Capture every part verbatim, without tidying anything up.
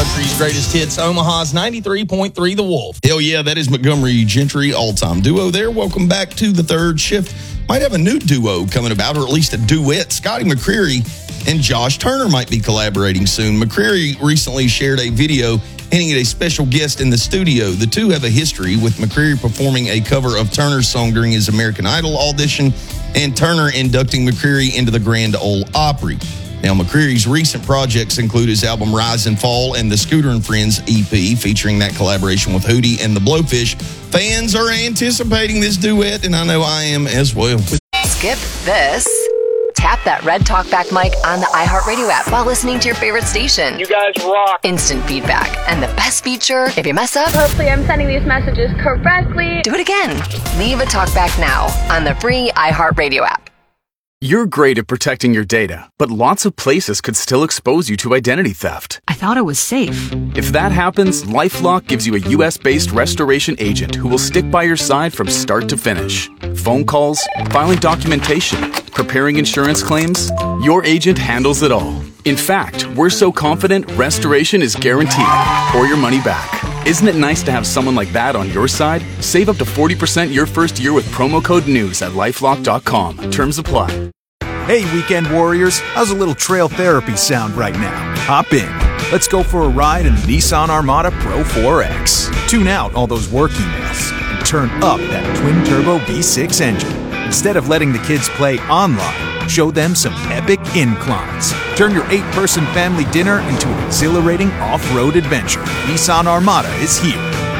Country's greatest hits, Omaha's ninety-three point three The Wolf. Hell yeah, that is Montgomery Gentry, all-time duo there. Welcome back to the third shift. Might have a new duo coming about, or at least a duet. Scotty McCreery and Josh Turner might be collaborating soon. McCreery recently shared a video hinting at a special guest in the studio. The two have a history, with McCreery performing a cover of Turner's song during his American Idol audition, and Turner inducting McCreery into the Grand Ole Opry. Now, McCreery's recent projects include his album Rise and Fall and the Scooter and Friends E P, featuring that collaboration with Hootie and the Blowfish. Fans are anticipating this duet, and I know I am as well. Skip this. Tap that red talkback mic on the iHeartRadio app while listening to your favorite station. You guys rock. Instant feedback. And the best feature, if you mess up, hopefully I'm sending these messages correctly. Do it again. Leave a talkback now on the free iHeartRadio app. You're great at protecting your data, but lots of places could still expose you to identity theft. I thought it was safe. If that happens, LifeLock gives you a U S-based restoration agent who will stick by your side from start to finish. Phone calls, filing documentation, preparing insurance claims, your agent handles it all. In fact, we're so confident restoration is guaranteed or your money back. Isn't it nice to have someone like that on your side? Save up to forty percent your first year with promo code NEWS at lifelock dot com. Terms apply. Hey, weekend warriors, how's a little trail therapy sound right now? Hop in. Let's go for a ride in the Nissan Armada Pro four X. Tune out all those work emails and turn up that twin-turbo V six engine. Instead of letting the kids play online, show them some epic inclines. Turn your eight-person family dinner into an exhilarating off-road adventure. Nissan Armada is here.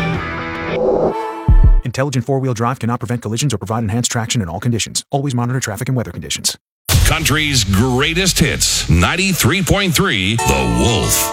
Intelligent four-wheel drive cannot prevent collisions or provide enhanced traction in all conditions. Always monitor traffic and weather conditions. Country's greatest hits, ninety-three point three The Wolf.